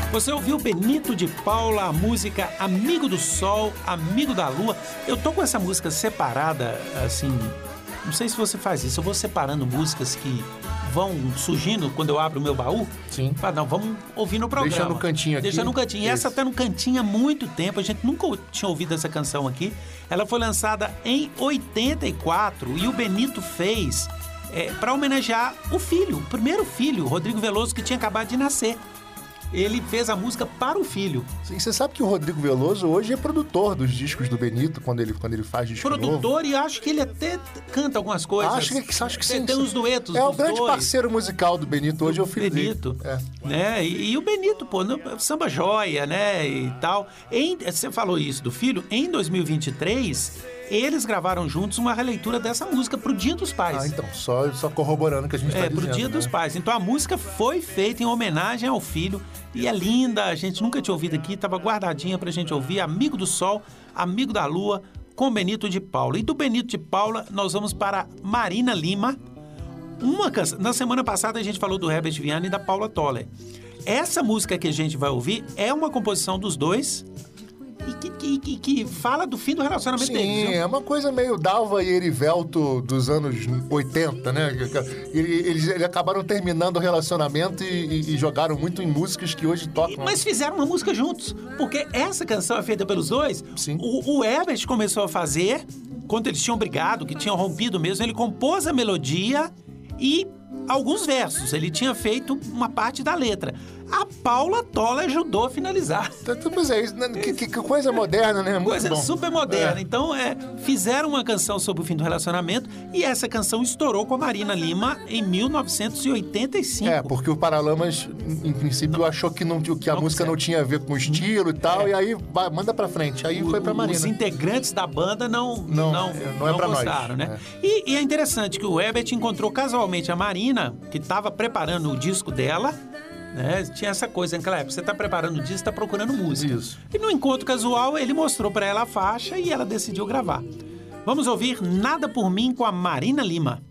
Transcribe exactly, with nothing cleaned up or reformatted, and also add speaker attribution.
Speaker 1: Você ouviu Benito de Paula, a música Amigo do Sol, Amigo da Lua. Eu tô com essa música separada, assim, não sei se você faz isso, eu vou separando músicas que vão surgindo quando eu abro o meu baú.
Speaker 2: Sim.
Speaker 1: Fala, não, vamos ouvir no programa.
Speaker 2: Deixa no cantinho aqui.
Speaker 1: Deixa no cantinho. E essa tá no cantinho há muito tempo, a gente nunca tinha ouvido essa canção aqui. Ela foi lançada em oitenta e quatro e o Benito fez é, para homenagear o filho, o primeiro filho, Rodrigo Veloso, que tinha acabado de nascer. Ele fez a música para o filho.
Speaker 2: Sim, você sabe que o Rodrigo Veloso hoje é produtor dos discos do Benito, quando ele, quando ele faz disco
Speaker 1: Produtor,
Speaker 2: novo.
Speaker 1: e acho que ele até canta algumas coisas.
Speaker 2: Acho que, acho que sim.
Speaker 1: Tem uns duetos
Speaker 2: É
Speaker 1: dos
Speaker 2: o grande
Speaker 1: dois.
Speaker 2: parceiro musical do Benito hoje, é o filho
Speaker 1: Benito.
Speaker 2: dele. É.
Speaker 1: Né? E, e o Benito, pô, no, samba joia, né, e tal. Em, você falou isso do filho, em dois mil e vinte e três... eles gravaram juntos uma releitura dessa música pro Dia dos Pais.
Speaker 2: Ah, então, só, só corroborando o que a gente tá
Speaker 1: É,
Speaker 2: dizendo.
Speaker 1: pro Dia
Speaker 2: né?
Speaker 1: dos Pais. Então a música foi feita em homenagem ao filho e é linda, a gente nunca tinha ouvido aqui, tava guardadinha pra gente ouvir. Amigo do Sol, Amigo da Lua, com Benito de Paula. E do Benito de Paula, nós vamos para Marina Lima. Uma canção. Na semana passada a gente falou do Herbert Viana e da Paula Toller. Essa música que a gente vai ouvir é uma composição dos dois e que, que, que, que fala do fim do relacionamento
Speaker 2: Sim,
Speaker 1: deles. Viu?
Speaker 2: é uma coisa meio Dalva e Erivelto dos anos oitenta, né? Eles, eles acabaram terminando o relacionamento e, e, e jogaram muito em músicas que hoje tocam.
Speaker 1: Mas fizeram uma música juntos, porque essa canção é feita pelos dois.
Speaker 2: Sim.
Speaker 1: O, o Herbert começou a fazer, quando eles tinham brigado, que tinham rompido mesmo, ele compôs a melodia e alguns versos. Ele tinha feito uma parte da letra. A Paula Toller ajudou a finalizar.
Speaker 2: Pois é, isso, né? que, que coisa moderna, né? Muito
Speaker 1: Coisa
Speaker 2: bom.
Speaker 1: super moderna.
Speaker 2: É.
Speaker 1: Então, é, fizeram uma canção sobre o fim do relacionamento e essa canção estourou com a Marina Lima em mil novecentos e oitenta e cinco.
Speaker 2: É, porque o Paralamas, em princípio, achou que, não, que a
Speaker 1: não
Speaker 2: música
Speaker 1: serve.
Speaker 2: não tinha a ver com o estilo e tal,
Speaker 1: É.
Speaker 2: e aí vai, manda pra frente. Aí
Speaker 1: O-
Speaker 2: foi pra Marina.
Speaker 1: Os integrantes da banda não,
Speaker 2: Não,
Speaker 1: não,
Speaker 2: é, não é pra nós.
Speaker 1: gostaram, né? E, e é interessante que o Herbert encontrou casualmente a Marina, que estava preparando o disco dela, né? Tinha essa coisa naquela época, você está preparando o disco, está procurando música.
Speaker 2: Isso.
Speaker 1: E no encontro casual, ele mostrou para ela a faixa e ela decidiu gravar. Vamos ouvir Nada por Mim com a Marina Lima.